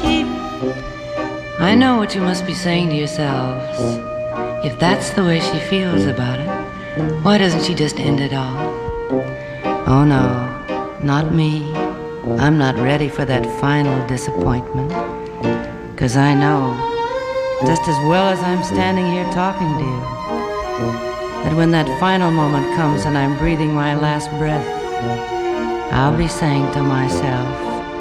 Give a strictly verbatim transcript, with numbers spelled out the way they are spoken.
keep. I know what you must be saying to yourselves. If that's the way she feels about it, why doesn't she just end it all? Oh no, not me. I'm not ready for that final disappointment. 'Cause I know, just as well as I'm standing here talking to you, that when that final moment comes and I'm breathing my last breath, I'll be saying to myself,